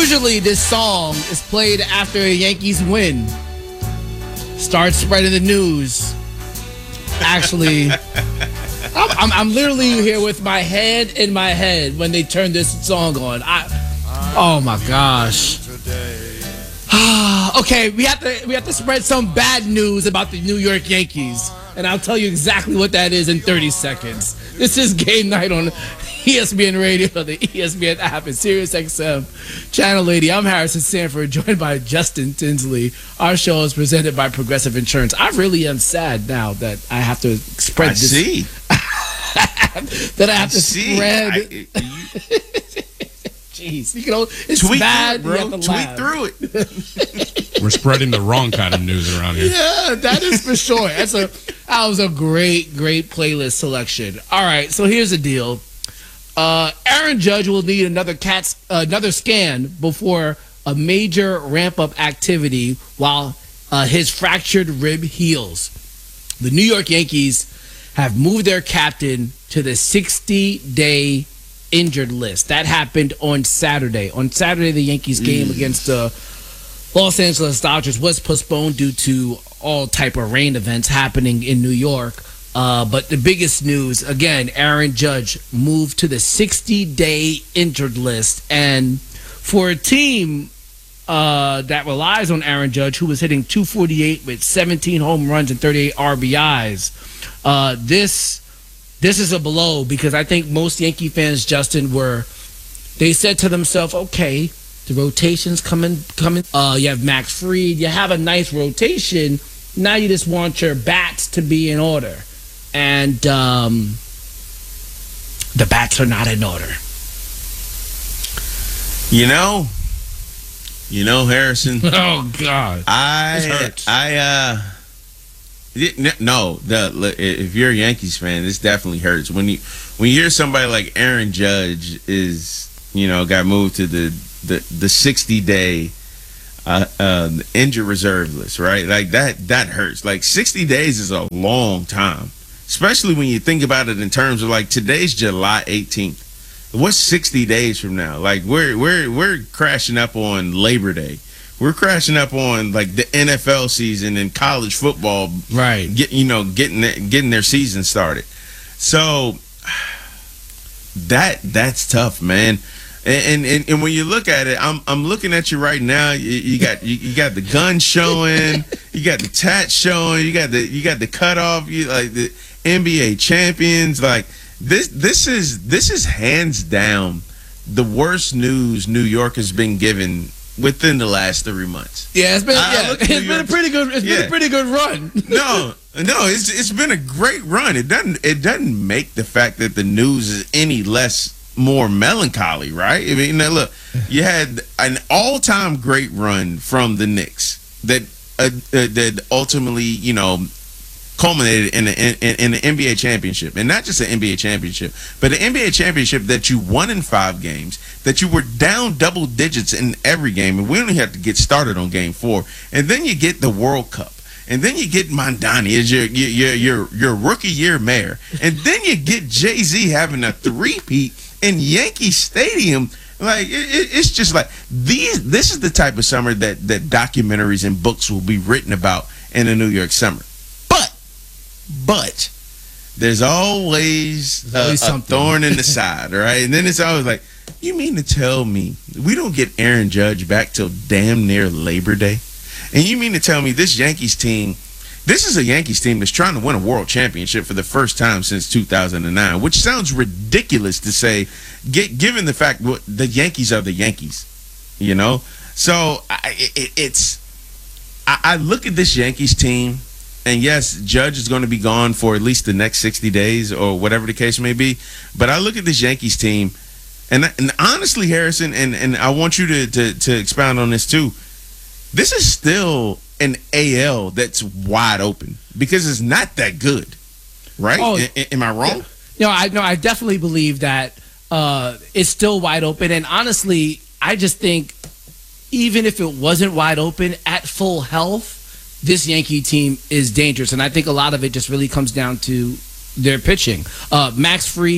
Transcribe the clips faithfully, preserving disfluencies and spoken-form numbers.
Usually this song is played after a Yankees win. Start spreading the news. Actually, I'm, I'm, I'm literally here with my head in my head when they turn this song on. I, oh my gosh. Okay, we have to we have to spread some bad news about the New York Yankees, and I'll tell you exactly what that is in thirty seconds. This is Game Night on E S P N Radio, the E S P N app, and Sirius X M Channel eighty. I'm Harrison Sanford, joined by Justin Tinsley. Our show is presented by Progressive Insurance. I really am sad now that I have to spread I this. see. that I have I to see. spread. I, you, Jeez, you know it's tweet bad, through it, bro. you have to Tweet laugh. through it. We're spreading the wrong kind of news around here. Yeah, that is for sure. That's a that was a great, great playlist selection. All right, so here's the deal. Uh, Aaron Judge will need another cat, uh, another scan before a major ramp-up activity while uh, his fractured rib heals. The New York Yankees have moved their captain to the sixty-day injured list. That happened on Saturday. On Saturday, the Yankees game mm. against the Los Angeles Dodgers was postponed due to all type of rain events happening in New York. Uh, but the biggest news, again, Aaron Judge moved to the sixty-day injured list. And for a team uh, that relies on Aaron Judge, who was hitting two forty-eight with seventeen home runs and thirty-eight R B Is, uh, this this is a blow because I think most Yankee fans, Justin, were they said to themselves, okay, the rotation's coming, coming. Uh, you have Max Fried. You have a nice rotation. Now you just want your bats to be in order. And um, the bats are not in order. You know, you know, Harrison. Oh God, I, this hurts. I, uh, it, no, the if you're a Yankees fan, this definitely hurts when you when you hear somebody like Aaron Judge is, you know, got moved to the the the sixty day uh, uh, injured reserve list, right? Like that that hurts. Like sixty days is a long time. Especially when you think about it in terms of like today's July eighteenth. What's sixty days from now? Like we're we're we're crashing up on Labor Day. We're crashing up on like the N F L season and college football. Right. Get you know getting their, getting their season started. So that that's tough, man. And, and and when you look at it, I'm I'm looking at you right now. You, you got you, you got the gun showing, you got the tat showing, you got the you got the cutoff. You like the N B A champions. Like this this is this is hands down the worst news New York has been given within the last three months. Yeah, it's been I yeah, look it's at been New a York- pretty good it's Yeah. been a pretty good run. No, no, it's it's been a great run. It doesn't it doesn't make the fact that the news is any less more melancholy, right? I mean, now look, you had an all-time great run from the Knicks that uh, uh, that ultimately, you know, culminated in, a, in in the N B A championship, and not just an N B A championship, but an N B A championship that you won in five games, that you were down double digits in every game, and we only have to get started on game four, and then you get the World Cup. And then you get Mondani as your your your your rookie year mayor, and then you get Jay-Z having a three-peat in Yankee Stadium. Like it, it, it's just like these. This is the type of summer that that documentaries and books will be written about in the New York summer. But but there's always, There's a, always a something. thorn in the side, right? And then it's always like, you mean to tell me we don't get Aaron Judge back till damn near Labor Day? And you mean to tell me this Yankees team, this is a Yankees team that's trying to win a world championship for the first time since two thousand nine, which sounds ridiculous to say, get, given the fact what the Yankees are the Yankees, you know? So I, it, it's, I, I look at this Yankees team, and yes, Judge is going to be gone for at least the next sixty days or whatever the case may be. But I look at this Yankees team, and, and honestly, Harrison, and, and I want you to, to, to expound on this too. This is still an A L that's wide open because it's not that good, right? Oh, A- am I wrong? No, I no, I definitely believe that uh, it's still wide open. And honestly, I just think even if it wasn't wide open at full health, this Yankee team is dangerous. And I think a lot of it just really comes down to their pitching. Uh, Max Fried,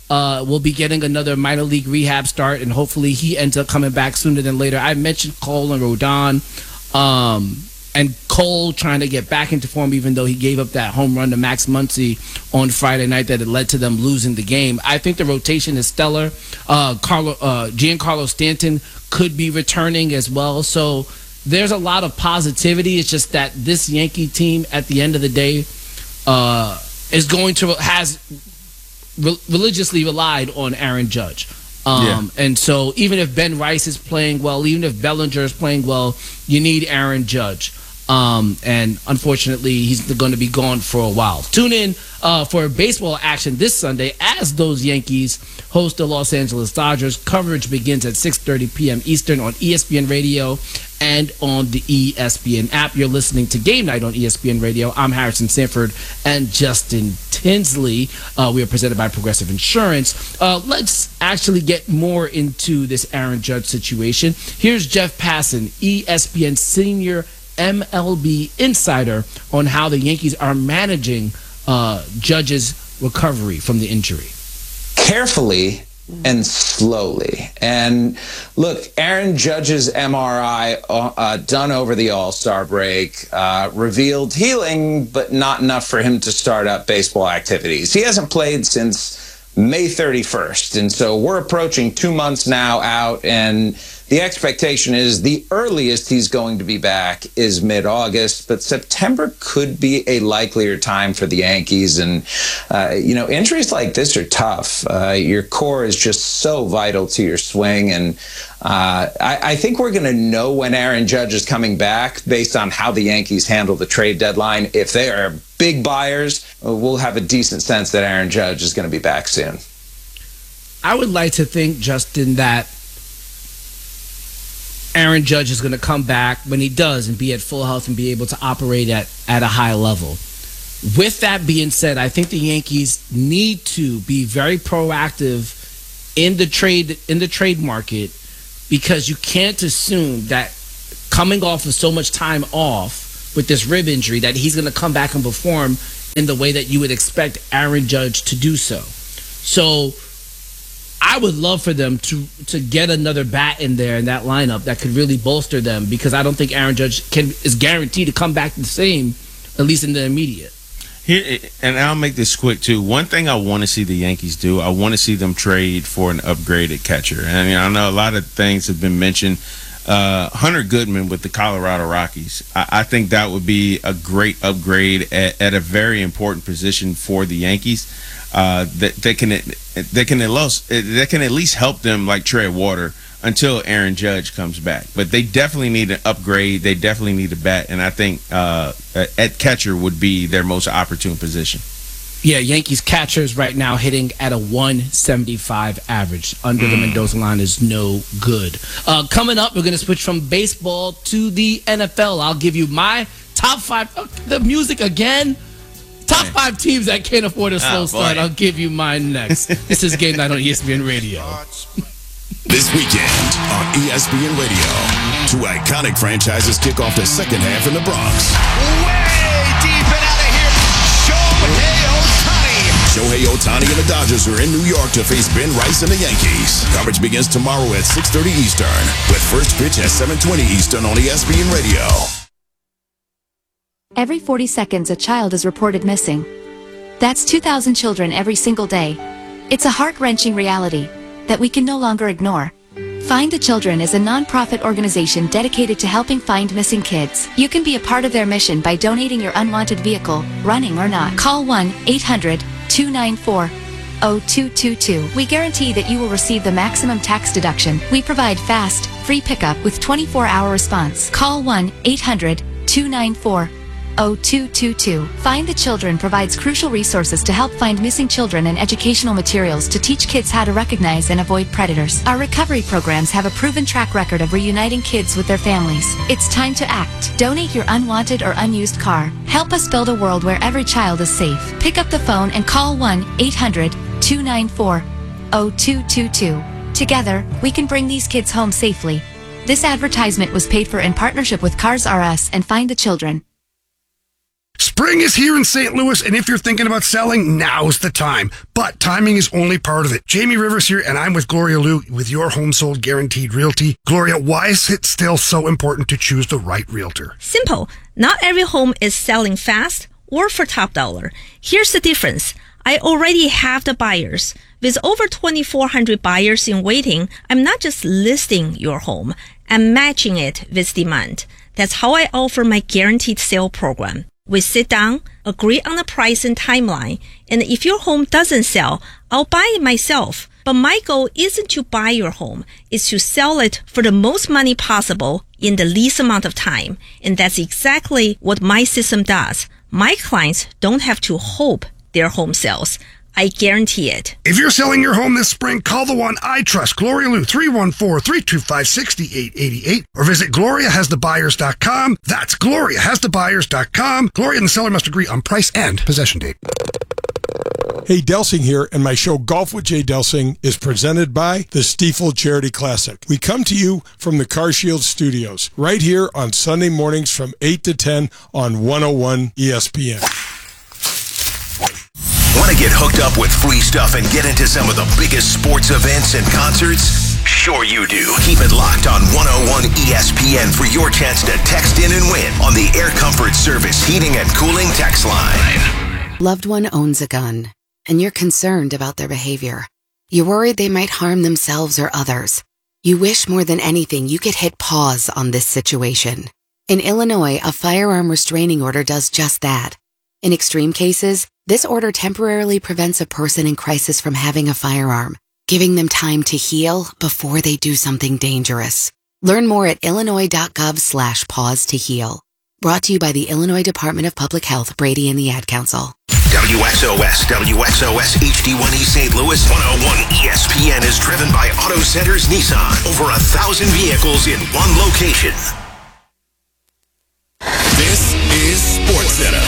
uh, will be getting another minor league rehab start, and hopefully he ends up coming back sooner than later. I mentioned Cole and Rodon, um, and Cole trying to get back into form, even though he gave up that home run to Max Muncy on Friday night that it led to them losing the game. I think the rotation is stellar. Uh, Carlo, uh, Giancarlo Stanton could be returning as well. So there's a lot of positivity. It's just that this Yankee team, at the end of the day, uh, is going to has re- religiously relied on Aaron Judge. Um, yeah. And so even if Ben Rice is playing well, even if Bellinger is playing well, you need Aaron Judge. Um, and unfortunately, he's going to be gone for a while. Tune in uh, for baseball action this Sunday as those Yankees host the Los Angeles Dodgers. Coverage begins at six thirty p.m. Eastern on E S P N Radio and on the E S P N app. You're listening to Game Night on E S P N Radio. I'm Harrison Sanford and Justin Tinsley. Uh, we are presented by Progressive Insurance. Uh, let's actually get more into this Aaron Judge situation. Here's Jeff Passan, E S P N senior M L B insider, on how the Yankees are managing uh, Judge's recovery from the injury. Carefully and slowly. And look, Aaron Judge's M R I uh, done over the All-Star break uh, revealed healing, but not enough for him to start up baseball activities. He hasn't played since May thirty-first, and so we're approaching two months now out, and the expectation is the earliest he's going to be back is mid-August, but September could be a likelier time for the Yankees. And, uh, you know, injuries like this are tough. Uh, your core is just so vital to your swing. And uh, I, I think we're going to know when Aaron Judge is coming back based on how the Yankees handle the trade deadline. If they are big buyers, we'll have a decent sense that Aaron Judge is going to be back soon. I would like to think, Justin, that Aaron Judge is going to come back when he does and be at full health and be able to operate at, at a high level. With that being said, I think the Yankees need to be very proactive in the trade in the trade market, because you can't assume that coming off of so much time off with this rib injury that he's going to come back and perform in the way that you would expect Aaron Judge to do so. So I would love for them to to get another bat in there in that lineup that could really bolster them, because I don't think Aaron Judge can is guaranteed to come back the same, at least in the immediate. Here, and I'll make this quick too. One thing I want to see the Yankees do, I want to see them trade for an upgraded catcher. And I mean, I know a lot of things have been mentioned. Uh, Hunter Goodman with the Colorado Rockies. I, I think that would be a great upgrade at, at a very important position for the Yankees. Uh, that they can they can at least they can at least help them like tread water until Aaron Judge comes back. But they definitely need an upgrade. They definitely need a bat, and I think uh, at catcher would be their most opportune position. Yeah, Yankees catchers right now hitting at a one seventy-five average. Under mm. the Mendoza line is no good. Uh, coming up, we're going to switch from baseball to the N F L. I'll give you my top five. Oh, the music again. Top five teams that can't afford a slow oh, start. I'll give you mine next. This is Game Night on E S P N Radio. This weekend on E S P N Radio, two iconic franchises kick off the second half in the Bronx. Way deep and out of here, Shohei Ohtani. Shohei Ohtani and the Dodgers are in New York to face Ben Rice and the Yankees. Coverage begins tomorrow at six thirty Eastern, with first pitch at seven twenty Eastern on E S P N Radio. Every forty seconds, a child is reported missing. That's two thousand children every single day. It's a heart-wrenching reality that we can no longer ignore. Find the Children is a non-profit organization dedicated to helping find missing kids. You can be a part of their mission by donating your unwanted vehicle, running or not. Call one eight hundred two nine four oh two two two. We guarantee that you will receive the maximum tax deduction. We provide fast, free pickup with twenty-four hour response. Call one eight hundred two nine four oh two two two. Find the Children provides crucial resources to help find missing children and educational materials to teach kids how to recognize and avoid predators. Our recovery programs have a proven track record of reuniting kids with their families. It's time to act. Donate your unwanted or unused car. Help us build a world where every child is safe. Pick up the phone and call one eight hundred two nine four oh two two two. Together, we can bring these kids home safely. This advertisement was paid for in partnership with Cars R Us and Find the Children. Spring is here in Saint Louis, and if you're thinking about selling, now's the time. But timing is only part of it. Jamie Rivers here, and I'm with Gloria Liu with Your Home Sold Guaranteed Realty. Gloria, why is it still so important to choose the right realtor? Simple. Not every home is selling fast or for top dollar. Here's the difference. I already have the buyers. With over twenty-four hundred buyers in waiting, I'm not just listing your home. I'm matching it with demand. That's how I offer my guaranteed sale program. We sit down, agree on the price and timeline, and if your home doesn't sell, I'll buy it myself. But my goal isn't to buy your home. It's to sell it for the most money possible in the least amount of time. And that's exactly what my system does. My clients don't have to hope their home sells. I guarantee it. If you're selling your home this spring, call the one I trust, Gloria Liu, three one four, three two five, six eight eight eight, or visit gloria has the buyers dot com. That's gloria has the buyers dot com. Gloria and the seller must agree on price and possession date. Hey, Delsing here, and my show Golf with Jay Delsing is presented by the Stiefel Charity Classic. We come to you from the CarShield Studios, right here on Sunday mornings from eight to ten on one oh one E S P N. Want to get hooked up with free stuff and get into some of the biggest sports events and concerts? Sure you do. Keep it locked on one oh one E S P N for your chance to text in and win on the Air Comfort Service Heating and Cooling text line. Loved one owns a gun, and you're concerned about their behavior. You're worried they might harm themselves or others. You wish more than anything you could hit pause on this situation. In Illinois, a firearm restraining order does just that. In extreme cases, this order temporarily prevents a person in crisis from having a firearm, giving them time to heal before they do something dangerous. Learn more at illinois.gov slash pause to heal. Brought to you by the Illinois Department of Public Health, Brady and the Ad Council. W X O S, W X O S H D one E Saint Louis, one oh one E S P N is driven by Auto Centers Nissan. Over a thousand vehicles in one location. This is SportsCenter.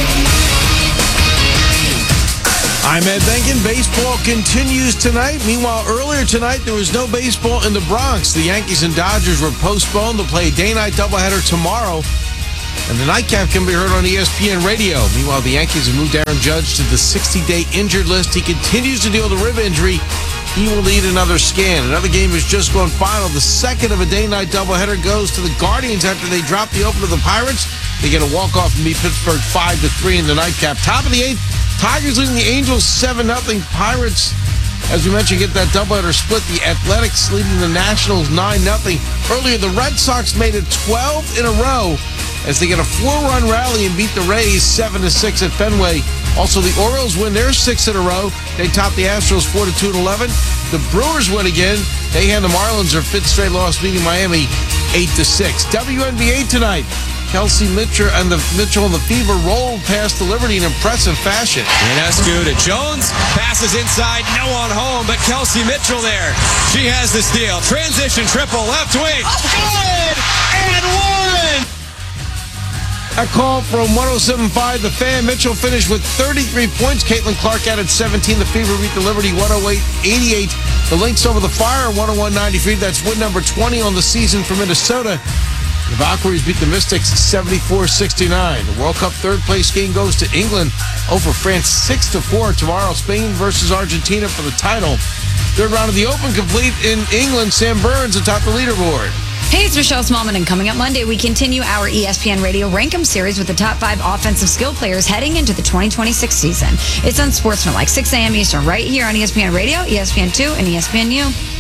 I'm Ed Benkin. Baseball continues tonight. Meanwhile, earlier tonight, there was no baseball in the Bronx. The Yankees and Dodgers were postponed. They'll play a day-night doubleheader tomorrow. And the nightcap can be heard on E S P N Radio. Meanwhile, the Yankees have moved Aaron Judge to the sixty-day injured list. He continues to deal with a rib injury. He will need another scan. Another game has just gone final. The second of a day-night doubleheader goes to the Guardians after they drop the opener to the Pirates. They get a walk-off and beat Pittsburgh five to three in the nightcap. Top of the eighth, Tigers leading the Angels seven nothing. Pirates, as we mentioned, get that doubleheader split. The Athletics leading the Nationals nine nothing. Earlier, the Red Sox made it twelve in a row as they get a four-run rally and beat the Rays seven to six at Fenway. Also, the Orioles win their sixth in a row. They top the Astros four to two and eleven. The Brewers win again. They hand the Marlins their fifth straight loss, beating Miami eight to six. W N B A tonight. Kelsey Mitchell and the Mitchell and the Fever rolled past the Liberty in impressive fashion. Ionescu to Jones, passes inside, no one home, but Kelsey Mitchell there. She has the steal. Transition triple, left wing. Good! And one! A call from one oh seven point five The Fan. Mitchell finished with thirty-three points. Caitlin Clark added seventeen. The Fever beat the Liberty one oh eight eighty-eight. The Lynx over the Fire one oh one ninety-three. That's win number twenty on the season for Minnesota. The Valkyries beat the Mystics seventy-four sixty-nine. The World Cup third place game goes to England over France six to four tomorrow. Spain versus Argentina for the title. Third round of the Open complete in England. Sam Burns atop the leaderboard. Hey, it's Michelle Smallman, and coming up Monday, we continue our E S P N Radio Rankem series with the top five offensive skill players heading into the twenty twenty-six season. It's on Sportsman, like six a.m. Eastern, right here on E S P N Radio, E S P N two, and E S P N U.